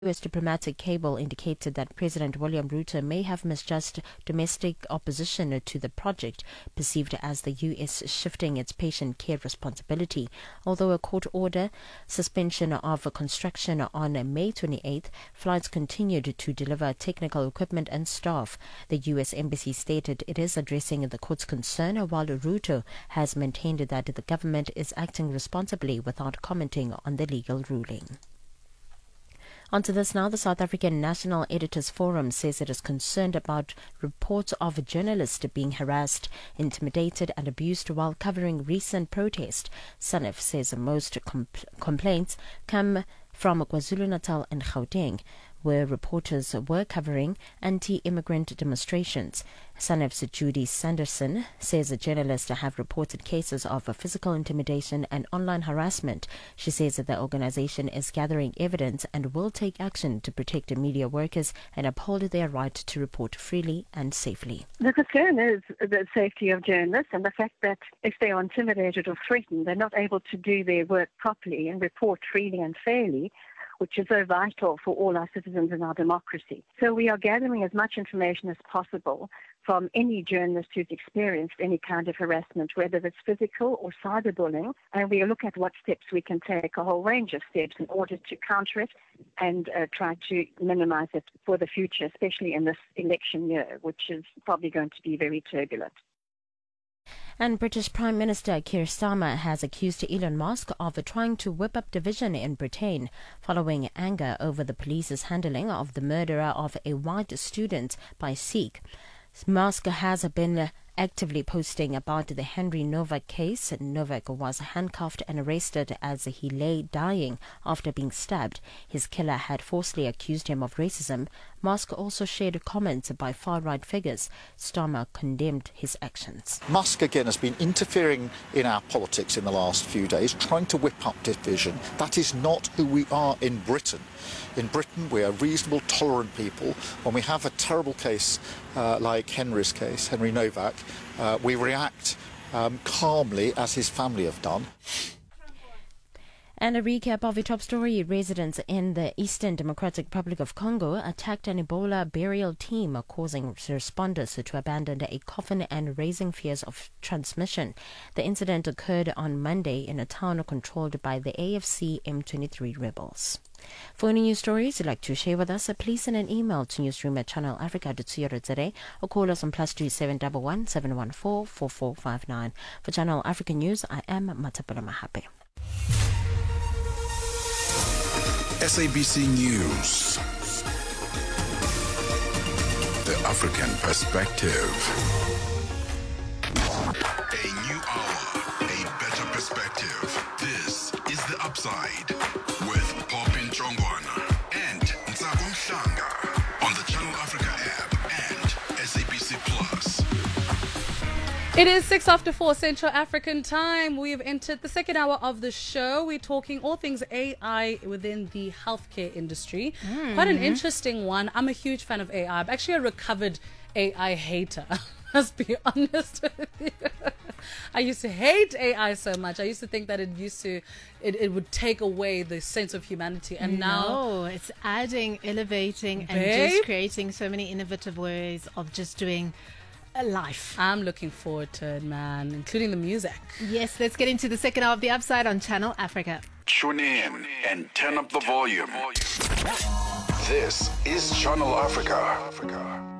U.S. diplomatic cable indicated that President William Ruto may have misjudged domestic opposition to the project, perceived as the U.S. shifting its patient care responsibility. Although a court order suspension of construction on May 28th, flights continued to deliver technical equipment and staff. The U.S. Embassy stated it is addressing the court's concern, while Ruto has maintained that the government is acting responsibly without commenting on the legal ruling. On to this now. The South African National Editors Forum says it is concerned about reports of journalists being harassed, intimidated and abused while covering recent protest. SANEF says most complaints come from KwaZulu-Natal and Gauteng, where reporters were covering anti-immigrant demonstrations. SANEF's Judy Sanderson says the journalists have reported cases of physical intimidation and online harassment. She says that the organization is gathering evidence and will take action to protect media workers and uphold their right to report freely and safely. The concern is the safety of journalists and the fact that if they are intimidated or threatened, they're not able to do their work properly and report freely and fairly, which is so vital for all our citizens in our democracy. So we are gathering as much information as possible from any journalist who's experienced any kind of harassment, whether it's physical or cyberbullying, and we look at what steps we can take, a whole range of steps in order to counter it and try to minimize it for the future, especially in this election year, which is probably going to be very turbulent. And British Prime Minister Keir Starmer has accused Elon Musk of trying to whip up division in Britain following anger over the police's handling of the murder of a white student by Sikh. Musk has been actively posting about the Henry Novak case. Novak was handcuffed and arrested as he lay dying after being stabbed. His killer had falsely accused him of racism. Musk also shared comments by far-right figures. Starmer condemned his actions. Musk again has been interfering in our politics in the last few days, trying to whip up division. That is not who we are in Britain. In Britain, we are reasonable, tolerant people. When we have a terrible case like Henry's case, Henry Novak, we react calmly, as his family have done. And a recap of your top story. Residents in the Eastern Democratic Republic of Congo attacked an Ebola burial team, causing responders to abandon a coffin and raising fears of transmission. The incident occurred on Monday in a town controlled by the AFC M23 rebels. For any news stories you'd like to share with us, please send an email to newsroom@channelafrica.co.za or call us on +2711 714 4459. For Channel Africa News, I am Matapula Mahape. SABC News. The African Perspective. A new hour, a better perspective. This is The Upside with Popin Chongwana and Ntsako Mhlanga on the Channel Africa app and SABC Plus. It is 4:06 Central African time. We have entered the second hour of the show. We're talking all things AI within the healthcare industry. Quite an interesting one. I'm a huge fan of AI. I'm actually a recovered AI hater. Let's be honest with you. I used to hate AI so much. I used to think that it would take away the sense of humanity. And now it's adding, elevating, and just creating so many innovative ways of just doing a life. I'm looking forward to it, man, including the music. Yes, let's get into the second hour of The Upside on Channel Africa. Tune in and turn up the volume. This is Channel Africa.